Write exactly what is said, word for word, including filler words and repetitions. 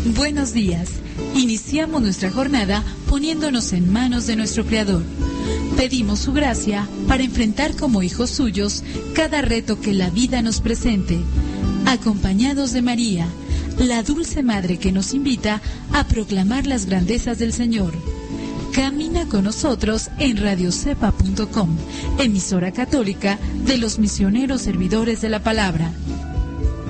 Buenos días. Iniciamos nuestra jornada poniéndonos en manos de nuestro Creador. Pedimos su gracia para enfrentar como hijos suyos cada reto que la vida nos presente, acompañados de María, la dulce Madre que nos invita a proclamar las grandezas del Señor. Camina con nosotros en radio cepa punto com, emisora católica de los misioneros servidores de la palabra.